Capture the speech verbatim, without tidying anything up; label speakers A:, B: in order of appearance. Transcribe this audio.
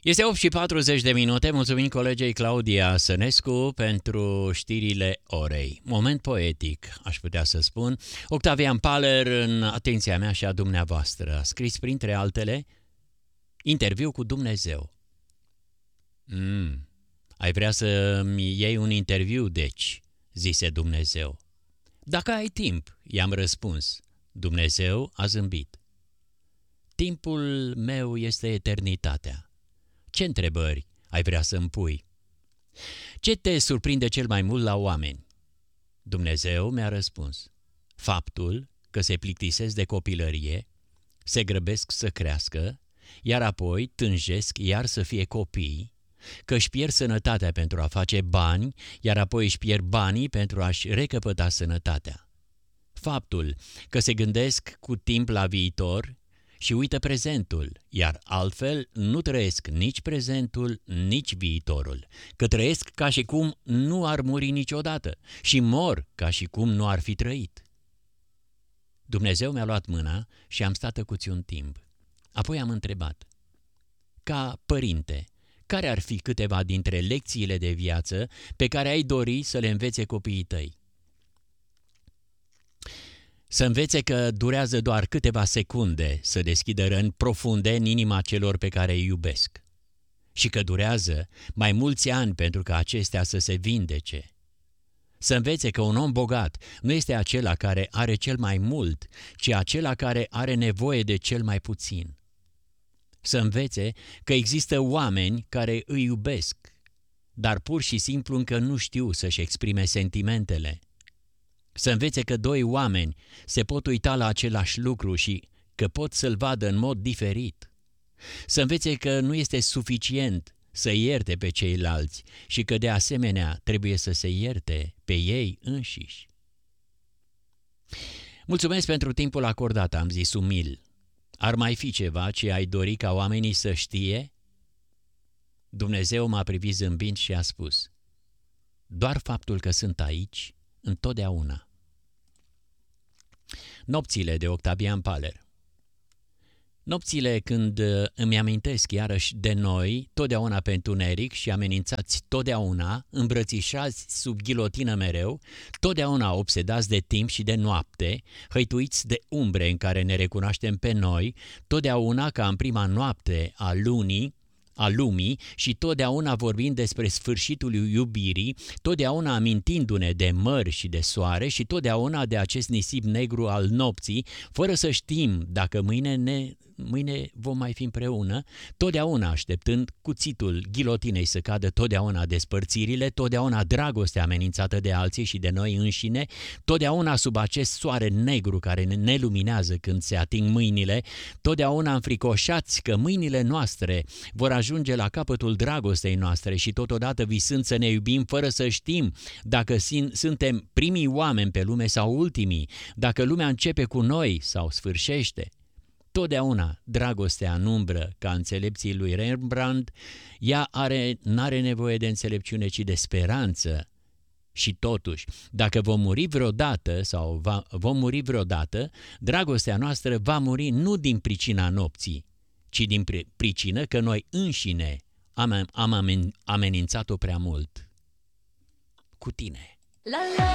A: Este opt și patruzeci de minute, mulțumim colegei Claudia Sănescu pentru știrile orei. Moment poetic, aș putea să spun. Octavian Paler, în atenția mea și a dumneavoastră, a scris printre altele interviu cu Dumnezeu. Mm, ai vrea să-mi iei un interviu, deci, zise Dumnezeu. Dacă ai timp, i-am răspuns. Dumnezeu a zâmbit. Timpul meu este eternitatea. Ce întrebări ai vrea să-mi pui? Ce te surprinde cel mai mult la oameni? Dumnezeu mi-a răspuns. Faptul că se plictisesc de copilărie, se grăbesc să crească, iar apoi tânjesc iar să fie copii, că își pierd sănătatea pentru a face bani, iar apoi își pierd banii pentru a-și recăpăta sănătatea. Faptul că se gândesc cu timp la viitor și uită prezentul, iar altfel nu trăiesc nici prezentul, nici viitorul, că trăiesc ca și cum nu ar muri niciodată și mor ca și cum nu ar fi trăit. Dumnezeu mi-a luat mâna și am stat tăcuți un timp. Apoi am întrebat, ca părinte, care ar fi câteva dintre lecțiile de viață pe care ai dori să le învețe copiii tăi? Să învețe că durează doar câteva secunde să deschidă răni profunde în inima celor pe care îi iubesc și că durează mai mulți ani pentru ca acestea să se vindece. Să învețe că un om bogat nu este acela care are cel mai mult, ci acela care are nevoie de cel mai puțin. Să învețe că există oameni care îi iubesc, dar pur și simplu încă nu știu să-și exprime sentimentele. Să învețe că doi oameni se pot uita la același lucru și că pot să-l vadă în mod diferit. Să învețe că nu este suficient să ierte pe ceilalți și că de asemenea trebuie să se ierte pe ei înșiși. Mulțumesc pentru timpul acordat, am zis umil. Ar mai fi ceva ce ai dori ca oamenii să știe? Dumnezeu m-a privit zâmbind și a spus, doar faptul că sunt aici întotdeauna. Nopțile de Octavian Paler. Nopțile când îmi amintesc iarăși de noi, totdeauna pe întuneric și amenințați totdeauna, îmbrățișați sub ghilotină mereu, totdeauna obsedați de timp și de noapte, hăituiți de umbre în care ne recunoaștem pe noi, totdeauna ca în prima noapte a lunii, a lumii și totdeauna vorbind despre sfârșitul iubirii, totdeauna amintindu-ne de mări și de soare și totdeauna de acest nisip negru al nopții, fără să știm dacă mâine, ne, mâine vom mai fi împreună, totdeauna așteptând cuțitul ghilotinei să cadă, totdeauna despărțirile, totdeauna dragostea amenințată de alții și de noi înșine, totdeauna sub acest soare negru care ne luminează când se ating mâinile, totdeauna înfricoșați că mâinile noastre vor ajunge la capătul dragostei noastre și totodată visând să ne iubim fără să știm dacă suntem primii oameni pe lume sau ultimii, dacă lumea începe cu noi sau sfârșește. Totdeauna dragostea în umbră, ca înțelepții lui Rembrandt, ea are, n-are nevoie de înțelepciune, ci de speranță. Și totuși, dacă vom muri vreodată sau va, vom muri vreodată, dragostea noastră va muri nu din pricina nopții, ci din pricină că noi înșine am, am amenințat-o prea mult. Cu tine. La, la.